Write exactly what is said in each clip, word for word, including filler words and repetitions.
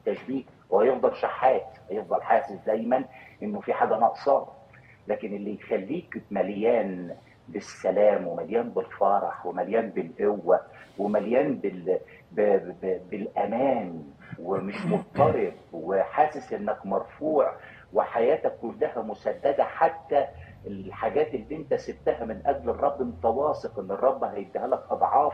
التشبيه، وهيفضل شحات، هيفضل حاسس دايما انه في حاجه ناقصاه. لكن اللي يخليك مليان بالسلام ومليان بالفرح ومليان بالقوه ومليان بال... ب... ب... بالامان، ومش مضطرب وحاسس انك مرفوع وحياتك كلها مسدده، حتى الحاجات اللي انت سبتها من اجل الرب انت واثق ان الرب هيديها لك اضعاف،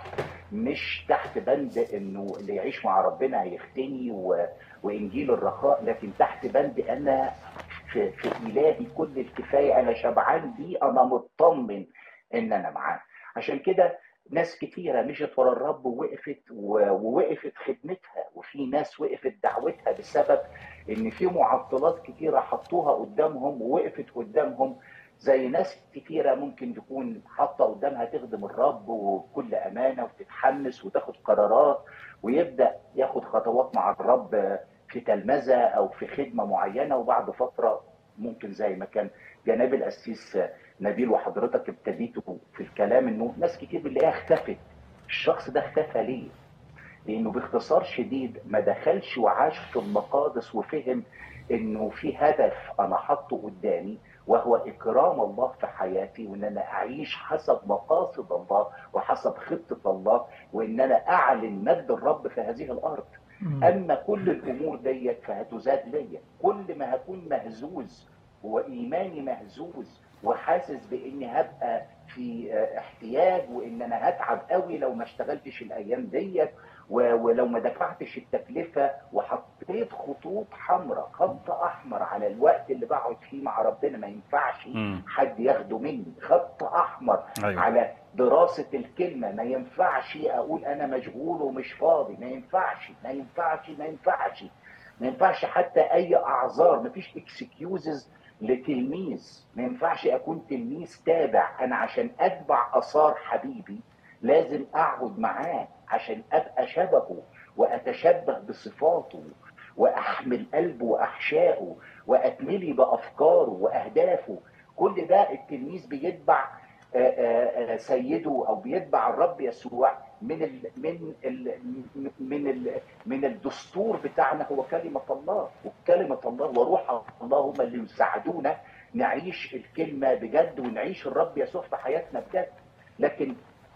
مش تحت بند انه اللي يعيش مع ربنا هيختني و... وانجيل الرخاء، لكن تحت بند انا في, في الهي كل الكفايه، انا شبعان بيه، انا مطمن ان انا معاه. عشان كده ناس كتيره مشت ورا الرب ووقفت ووقفت خدمتها، وفي ناس وقفت دعوتها بسبب ان في معطلات كتيره حطوها قدامهم ووقفت قدامهم. زي ناس كتيره ممكن تكون حاطه قدامها تخدم الرب وبكل امانه وتتحمس وتاخد قرارات ويبدا ياخد خطوات مع الرب في تلمذه او في خدمه معينه، وبعد فتره ممكن زي ما كان جناب القسيس نبيل وحضرتك ابتديتوا في الكلام انه ناس كتير بنلاقيها اختفت. الشخص ده اختفى ليه؟ لانه باختصار شديد ما دخلش وعاش في المقادس وفهم انه في هدف انا حاطه قدامي، وهو اكرام الله في حياتي، وان انا اعيش حسب مقاصد الله وحسب خطه الله، وان انا اعلن مجد الرب في هذه الارض. اما كل الامور ديت فهتزاد ليا، كل ما هكون مهزوز وايماني مهزوز وحاسس باني هبقى في احتياج وان انا هتعب قوي لو ما اشتغلتش الايام ديت ولو ما دفعتش التكلفه وحطيت خطوط حمراء، خط احمر على الوقت اللي بقعد فيه مع ربنا ما ينفعش مم. حد ياخده مني، خط احمر أيوة. على دراسه الكلمه، ما ينفعش اقول انا مشغول ومش فاضي، ما ينفعش ما ينفعش ما ينفعش ما ينفعش حتى اي اعذار، ما فيش اكسكيوزز لتلميذ. ما ينفعش اكون تلميذ تابع، انا عشان اتبع اثار حبيبي لازم اقعد معاه عشان ابقى شبهه واتشبه بصفاته واحمل قلبه واحشائه واتملي بافكاره واهدافه. كل ده التلميذ بيتبع سيده او بيتبع الرب يسوع من ال من ال من ال من الدستور بتاعنا هو كلمه الله، وكلمه الله وروح الله هم اللي يساعدونا نعيش الكلمه بجد ونعيش الرب يسوع في حياتنا بجد. لكن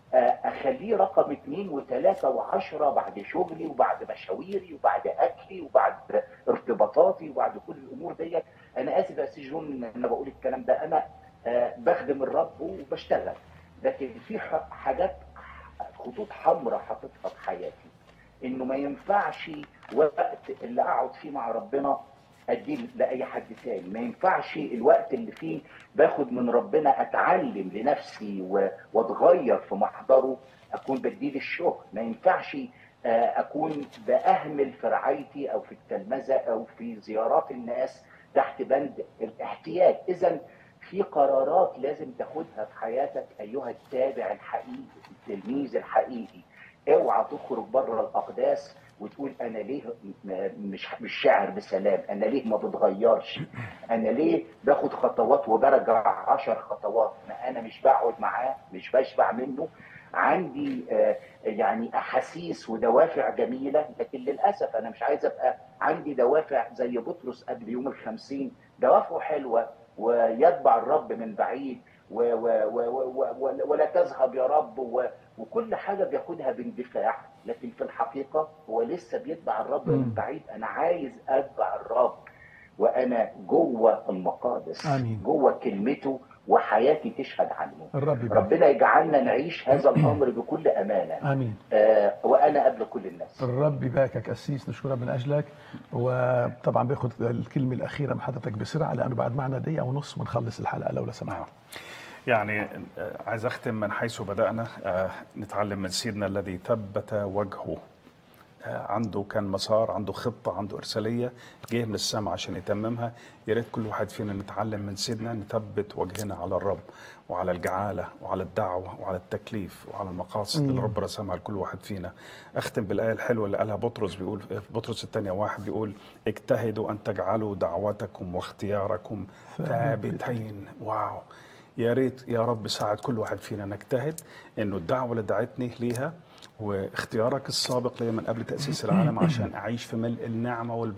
اخليه رقم اثنين وثلاثه وعشره بعد شغلي وبعد مشاويري وبعد اكلي وبعد ارتباطاتي وبعد كل الامور ديت. انا اسف يا سي جون ان انا بقول الكلام ده، انا أه بخدم الرب وبشتغل، لكن في حاجات خطوط حمراء حاططها في حياتي، انه ما ينفعش وقت اللي اقعد فيه مع ربنا اديه لاي حد تاني، ما ينفعش الوقت اللي فيه باخد من ربنا اتعلم لنفسي واتغير في محضره اكون بديه للشغل، ما ينفعش اكون باهمل في رعايتي او في التلمذه او في زيارات الناس تحت بند الاحتياج. اذا في قرارات لازم تاخدها في حياتك ايها التابع الحقيقي التلميذ الحقيقي. اوعى تخرج بره الاقداس وتقول انا ليه مش مش شاعر بسلام، انا ليه ما بتغيرش، انا ليه باخد خطوات وبرجع عشر خطوات، ما انا مش بقعد معاه، مش بشبع منه. عندي آه يعني احاسيس ودوافع جميله، لكن للاسف انا مش عايز ابقى عندي دوافع زي بطرس قبل يوم الخمسين، دوافعه حلوه ويتبع الرب من بعيد و و و و و ولا تذهب يا رب و وكل حاجه بياخدها باندفاع، لكن في الحقيقه هو لسه بيتبع الرب من بعيد. انا عايز اتبع الرب وانا جوه المقادس، آمين. جوه كلمته وحياتي تشهد عنه. الرب يبارك. ربنا يجعلنا نعيش هذا الامر بكل امانه. آمين. آه وانا قبل كل الناس. الرب يباركك أسيس، نشكرك من أجلك. وطبعا باخد الكلمة الأخيرة من حضرتك بسرعة لأنه بعد معنا دقيقة ونص ونخلص الحلقة لو سمحت. يعني عايز أختم من حيث بدأنا. نتعلم من سيدنا الذي ثبت وجهه، عنده كان مسار، عنده خطة، عنده إرسالية جه من السماء عشان يتممها. يا ريت كل واحد فينا نتعلم من سيدنا، نثبت وجهنا على الرب وعلى الجعالة وعلى الدعوة وعلى التكليف وعلى المقاصد اللي رب رسمها لكل واحد فينا. أختم بالآية الحلوة اللي قالها بطرس، بيقول في بطرس الثانية واحد، بيقول اجتهدوا أن تجعلوا دعوتكم واختياركم ثابتين. واو، يا ريت يا رب ساعد كل واحد فينا نجتهد إنه الدعوة اللي دعتني ليها واختيارك السابق لي من قبل تأسيس العالم عشان أعيش في ملء النعمة والبركة